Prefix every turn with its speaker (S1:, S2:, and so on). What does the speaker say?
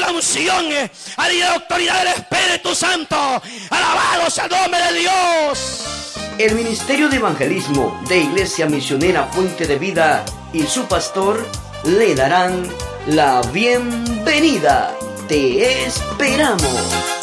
S1: la unción, y la autoridad del Espíritu Santo. Alabado sea el nombre de Dios.
S2: El Ministerio de Evangelismo de Iglesia Misionera Fuente de Vida y su pastor le darán la bienvenida. Te esperamos.